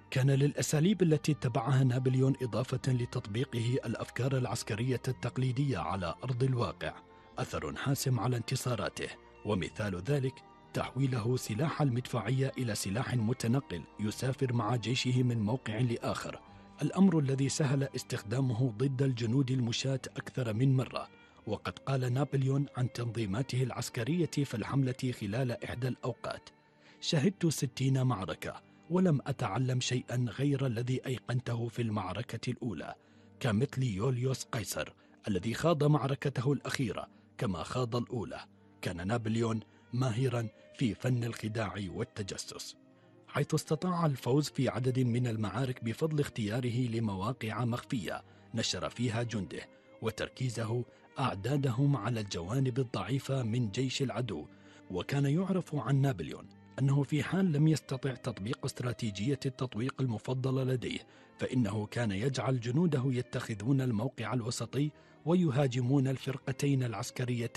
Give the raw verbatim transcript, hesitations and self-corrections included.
كان للأساليب التي اتبعها نابليون إضافة لتطبيقه الأفكار العسكرية التقليدية على أرض الواقع أثر حاسم على انتصاراته، ومثال ذلك تحويله سلاح المدفعية إلى سلاح متنقل يسافر مع جيشه من موقع لآخر، الأمر الذي سهل استخدامه ضد الجنود المشاة أكثر من مرة. وقد قال نابليون عن تنظيماته العسكرية في الحملة خلال إحدى الأوقات: شهدت ستين معركة ولم أتعلم شيئا غير الذي أيقنته في المعركة الأولى، كمثل يوليوس قيصر الذي خاض معركته الأخيرة كما خاض الأولى. كان نابليون ماهرا في فن الخداع والتجسس، حيث استطاع الفوز في عدد من المعارك بفضل اختياره لمواقع مخفية نشر فيها جنده وتركيزه أعدادهم على الجوانب الضعيفة من جيش العدو. وكان يعرف عن نابليون أنه في حال لم يستطع تطبيق استراتيجية التطويق المفضلة لديه، فإنه كان يجعل جنوده يتخذون الموقع الوسطي ويهاجمون الفرقتين العسكريتين